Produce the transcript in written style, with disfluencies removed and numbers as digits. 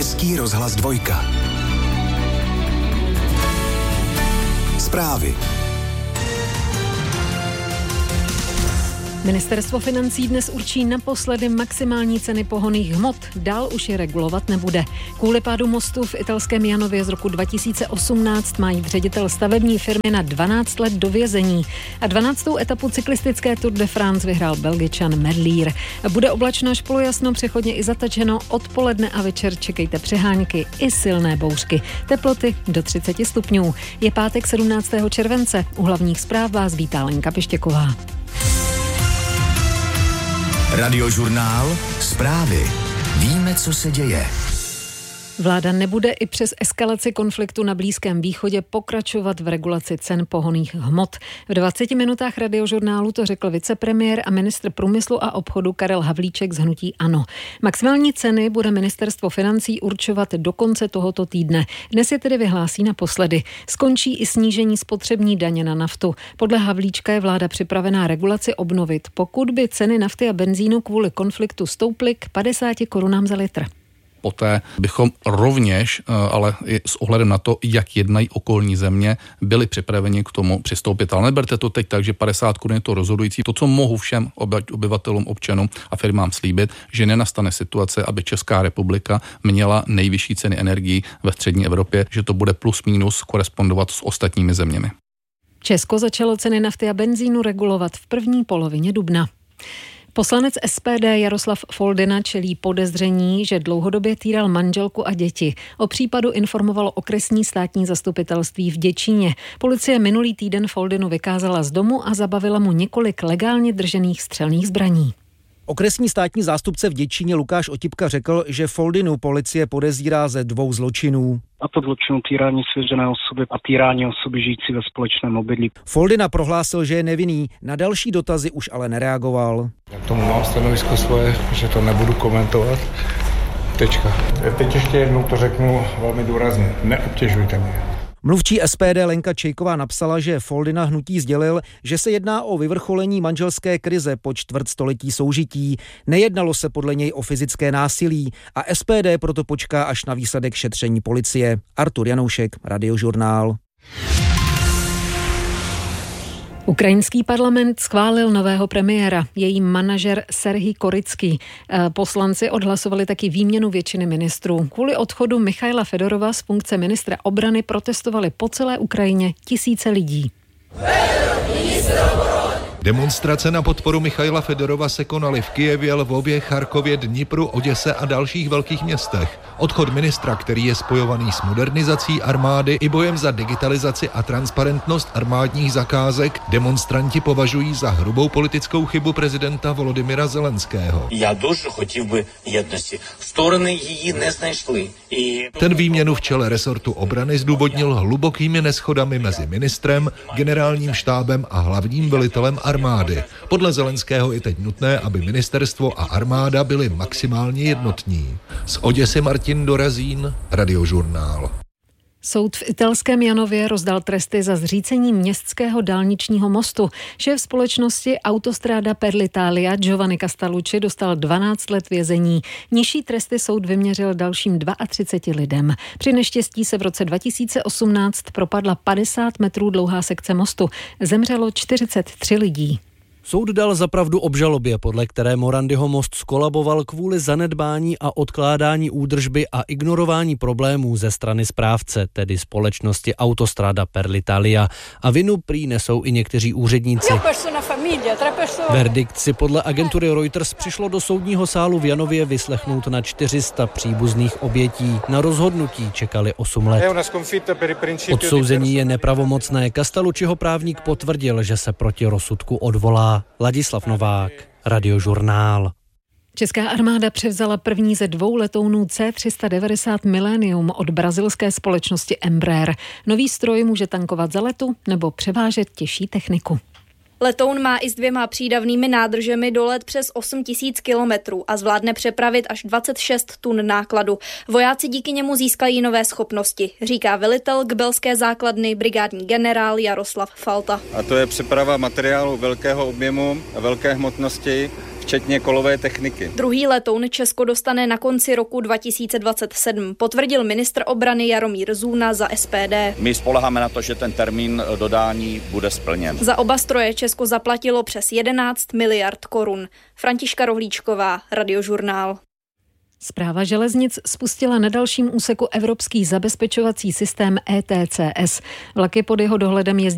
Český rozhlas 2. Zprávy. Ministerstvo financí dnes určí naposledy maximální ceny pohonných hmot. Dál už je regulovat nebude. Kvůli pádu mostu v italském Janově z roku 2018 má jít ředitel stavební firmy na 12 let do vězení. A 12. etapu cyklistické Tour de France vyhrál Belgičan Merlier. Bude oblačno až polojasno, přechodně i zatačeno. Odpoledne a večer čekejte přehánky i silné bouřky. Teploty do 30 stupňů. Je pátek 17. července. U hlavních zpráv vás vítá Lenka Pištěková. Radiožurnál. Zprávy. Víme, co se děje. Vláda nebude i přes eskalaci konfliktu na Blízkém východě pokračovat v regulaci cen pohonných hmot. V 20 minutách Radiožurnálu to řekl vicepremiér a ministr průmyslu a obchodu Karel Havlíček z hnutí ANO. Maximální ceny bude ministerstvo financí určovat do konce tohoto týdne. Dnes je tedy vyhlásí naposledy. Skončí i snížení spotřební daně na naftu. Podle Havlíčka je vláda připravená regulaci obnovit, pokud by ceny nafty a benzínu kvůli konfliktu stouply k 50 korunám za litr. Poté bychom rovněž, ale i s ohledem na to, jak jednají okolní země, byli připraveni k tomu přistoupit. Ale neberte to teď tak, že 50 korun je to rozhodující. To, co mohu všem obyvatelům, občanům a firmám slíbit, že nenastane situace, aby Česká republika měla nejvyšší ceny energií ve střední Evropě, že to bude plus minus korespondovat s ostatními zeměmi. Česko začalo ceny nafty a benzínu regulovat v první polovině dubna. Poslanec SPD Jaroslav Foldyna čelí podezření, že dlouhodobě týral manželku a děti. O případu informovalo okresní státní zastupitelství v Děčíně. Policie minulý týden Foldynu vykázala z domu a zabavila mu několik legálně držených střelných zbraní. Okresní státní zástupce v Děčíně Lukáš Otipka řekl, že Foldynu policie podezírá ze 2 zločinů. A to zločinu týrání svěřené osoby a týrání osoby žijící ve společném obydlí. Foldyna prohlásil, že je nevinný, na další dotazy už ale nereagoval. Já k tomu mám stanovisko svoje, že to nebudu komentovat. Tečka. Teď ještě jednou to řeknu velmi důrazně. Neobtěžujte mě. Mluvčí SPD Lenka Čejková napsala, že Foldyna hnutí sdělil, že se jedná o vyvrcholení manželské krize po čtvrtstoletí soužití. Nejednalo se podle něj o fyzické násilí a SPD proto počká až na výsledek šetření policie. Artur Janoušek, Radiožurnál. Ukrajinský parlament schválil nového premiéra, její manažer Serhij Korycký. Poslanci odhlasovali taky výměnu většiny ministrů. Kvůli odchodu Michaila Fedorova z funkce ministra obrany protestovali po celé Ukrajině tisíce lidí. Demonstrace na podporu Michaila Fedorova se konaly v Kyjevě, Lvově, Charkově, Dnipru, Oděse a dalších velkých městech. Odchod ministra, který je spojovaný s modernizací armády i bojem za digitalizaci a transparentnost armádních zakázek, demonstranti považují za hrubou politickou chybu prezidenta Volodymyra Zelenského. Já дуже хотів би єдності. Сторони її не знайшли. Ten výměnu v čele resortu obrany zdůvodnil hlubokými neschodami mezi ministrem, generálním štábem a hlavním velitelem armády. Podle Zelenského je teď nutné, aby ministerstvo a armáda byly maximálně jednotní. Z Oděsy Martin Dorazín, Radiožurnál. Soud v italském Janově rozdal tresty za zřícení městského dálničního mostu. Šéf společnosti Autostrada per l'Italia Giovanni Castellucci dostal 12 let vězení. Nižší tresty soud vyměřil dalším 32 lidem. Při neštěstí se v roce 2018 propadla 50 metrů dlouhá sekce mostu. Zemřelo 43 lidí. Soud dal za pravdu obžalobě, podle které Morandiho most skolaboval kvůli zanedbání a odkládání údržby a ignorování problémů ze strany správce, tedy společnosti Autostrada per l'Italia. A vinu prý nesou i někteří úředníci. Verdikt si podle agentury Reuters přišlo do soudního sálu v Janově vyslechnout na 400 příbuzných obětí. Na rozhodnutí čekali 8 let. Odsouzení je nepravomocné. Castellucciho právník potvrdil, že se proti rozsudku odvolá. Ladislav Novák, Radiožurnál. Česká armáda převzala první ze 2 letounů C-390 Millennium od brazilské společnosti Embraer. Nový stroj může tankovat za letu nebo převážet těžší techniku. Letoun má i s 2 přídavnými nádržemi dolet přes 8 000 kilometrů a zvládne přepravit až 26 tun nákladu. Vojáci díky němu získají nové schopnosti, říká velitel kbelské základny brigádní generál Jaroslav Falta. A to je přeprava materiálu velkého objemu a velké hmotnosti v včetně kolové techniky. Druhý letoun Česko dostane na konci roku 2027, potvrdil ministr obrany Jaromír Zůna za SPD. My spoléháme na to, že ten termín dodání bude splněn. Za oba stroje Česko zaplatilo přes 11 miliard korun. Františka Rohlíčková, Radiožurnál. Správa železnic spustila na dalším úseku evropský zabezpečovací systém ETCS. Vlaky pod jeho dohledem jezdí